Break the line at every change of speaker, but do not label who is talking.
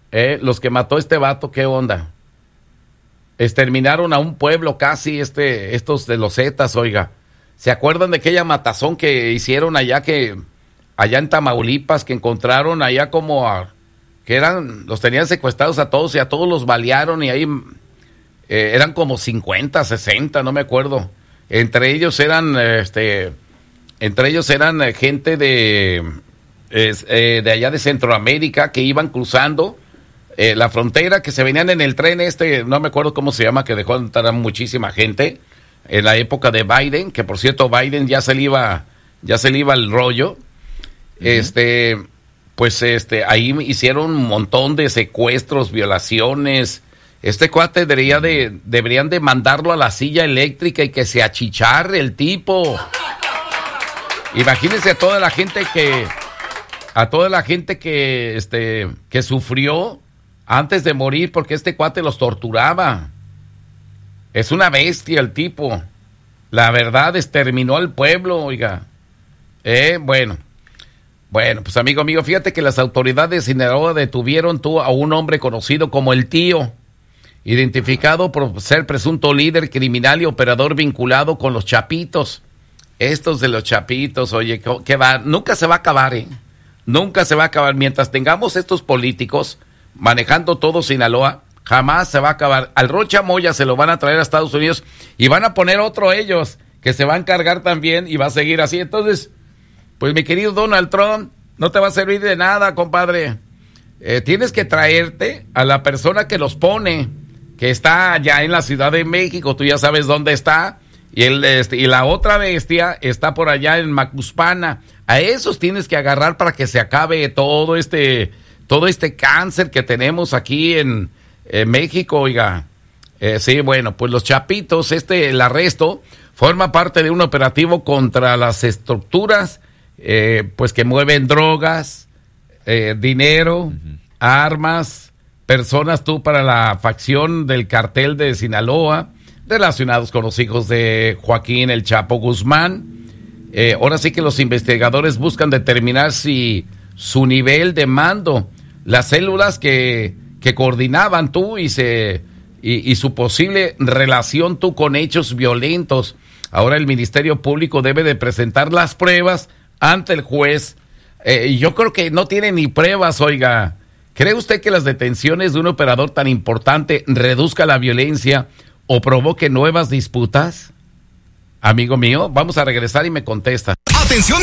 Los que mató este vato, ¿qué onda? Exterminaron a un pueblo casi, estos de los Zetas, oiga. ¿Se acuerdan de aquella matazón que hicieron allá en Tamaulipas, que encontraron allá los tenían secuestrados a todos y a todos los balearon y ahí eran como 50, 60, no me acuerdo. Entre ellos eran gente de allá de Centroamérica que iban cruzando la frontera, que se venían en el tren no me acuerdo cómo se llama, que dejó entrar a muchísima gente en la época de Biden, que por cierto Biden ya se le iba el rollo. Ahí hicieron un montón de secuestros, violaciones. Este cuate deberían de mandarlo a la silla eléctrica y que se achicharre el tipo. Imagínense a toda la gente que sufrió antes de morir porque este cuate los torturaba. Es una bestia el tipo. La verdad, exterminó al pueblo, oiga. Bueno, pues amigo, fíjate que las autoridades de Sinaloa detuvieron a un hombre conocido como el Tío, identificado por ser presunto líder criminal y operador vinculado con los Chapitos. Estos de los Chapitos, oye, ¿qué va? Nunca se va a acabar, Nunca se va a acabar. Mientras tengamos estos políticos manejando todo Sinaloa, jamás se va a acabar. Al Rocha Moya se lo van a traer a Estados Unidos y van a poner otro ellos, que se va a encargar también y va a seguir así. Entonces, pues mi querido Donald Trump, no te va a servir de nada, compadre. Tienes que traerte a la persona que los pone, que está allá en la Ciudad de México, tú ya sabes dónde está, y la otra bestia está por allá en Macuspana. A esos tienes que agarrar para que se acabe todo este cáncer que tenemos aquí en México, oiga. Sí, bueno, pues los Chapitos, el arresto forma parte de un operativo contra las estructuras pues que mueven drogas, dinero, armas, personas para la facción del cartel de Sinaloa, relacionados con los hijos de Joaquín El Chapo Guzmán. Ahora sí que los investigadores buscan determinar si su nivel de mando, las células que coordinaban y su posible relación con hechos violentos. Ahora el Ministerio Público debe de presentar las pruebas ante el juez. Yo creo que no tiene ni pruebas, oiga. ¿Cree usted que las detenciones de un operador tan importante reduzca la violencia o provoque nuevas disputas? Amigo mío, vamos a regresar y me contesta.
¡Atención!